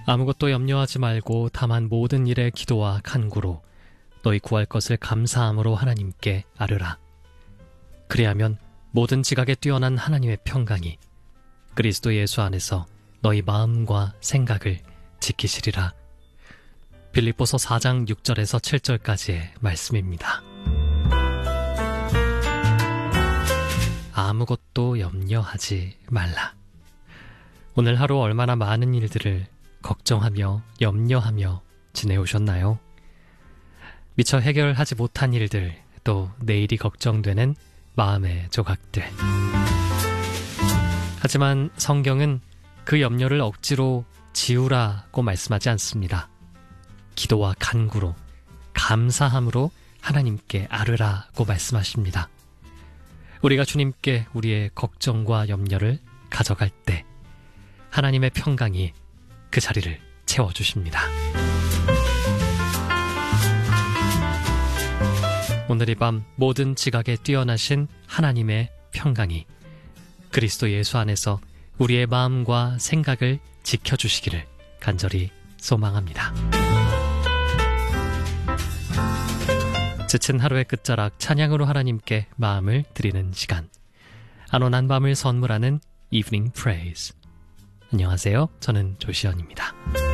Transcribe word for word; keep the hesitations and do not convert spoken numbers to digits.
아무것도 염려하지 말고 다만 모든 일에 기도와 간구로 너희 구할 것을 감사함으로 하나님께 아뢰라. 그리하면 모든 지각에 뛰어난 하나님의 평강이 그리스도 예수 안에서 너희 마음과 생각을 지키시리라. 빌립보서 사 장 육 절에서 칠 절까지의 말씀입니다. 아무것도 염려하지 말라. 오늘 하루 얼마나 많은 일들을 걱정하며 염려하며 지내오셨나요? 미처 해결하지 못한 일들, 또 내일이 걱정되는 마음의 조각들. 하지만 성경은 그 염려를 억지로 지우라고 말씀하지 않습니다. 기도와 간구로, 감사함으로 하나님께 아뢰라고 말씀하십니다. 우리가 주님께 우리의 걱정과 염려를 가져갈 때 하나님의 평강이 그 자리를 채워주십니다. 오늘 이 밤 모든 지각에 뛰어나신 하나님의 평강이 그리스도 예수 안에서 우리의 마음과 생각을 지켜주시기를 간절히 소망합니다. 지친 하루의 끝자락 찬양으로 하나님께 마음을 드리는 시간, 안온한 밤을 선물하는 Evening Praise. 안녕하세요. 저는 조시연입니다.